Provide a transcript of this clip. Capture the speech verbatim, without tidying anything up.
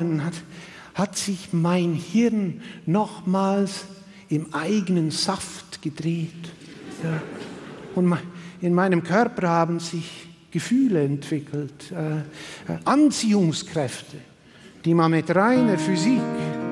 Jahren hat, hat sich mein Hirn nochmals im eigenen Saft gedreht. Ja. Und in meinem Körper haben sich Gefühle entwickelt, äh, Anziehungskräfte, die man mit reiner Physik